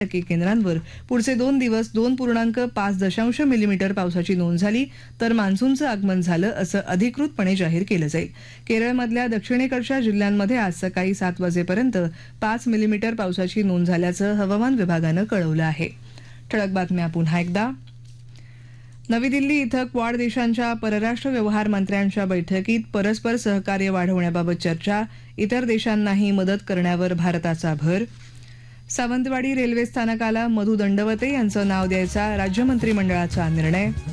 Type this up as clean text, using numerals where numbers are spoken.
केंद्रांवर पुढचे 2 दिवस 2.5 मिलीमीटर पावसाची नोंद झाली तर मान्सूनचं आगमन झालं असं अधिकृतपणे जाहीर केलं जाईल. केरळमधल्या दक्षिणेकडच्या जिल्ह्यांमध्ये आज सकाळी 7 वाजेपर्यंत 5 मिलीमीटर पावसाची नोंद झाल्याचं हवामान विभागानं कळवलं आहे. ठळक बातम्या पुन्हा एकदा. नवी दिल्ली इथं क्वाड देशांच्या परराष्ट्र व्यवहार मंत्र्यांच्या बैठकीत परस्पर सहकार्य वाढवण्याबाबत चर्चा. इतर देशांनाही मदत करण्यावर भारताचा भर. सावंतवाडी रेल्वे स्थानकाला मधु दंडवते यांचं नाव द्यायचा राज्य मंत्रिमंडळाचा निर्णय.